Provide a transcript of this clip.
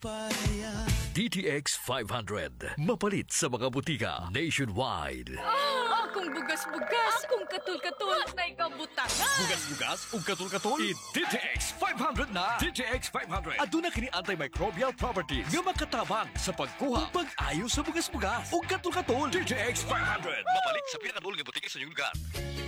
DTX 500. Mapalit sa mga butika nationwide. Akong bugas-bugas, akong katul-katul, na ikabutangan. Bugas-bugas ug katul-katul. DTX 500 na. DTX 500. Aduna kini antimicrobial properties nga makatabang sa pagkuha ug pag-ayo sa bugas-bugas ug katul-katul. DTX 500. Mapalit sa pinakaduol nga butika sa inyong lugar.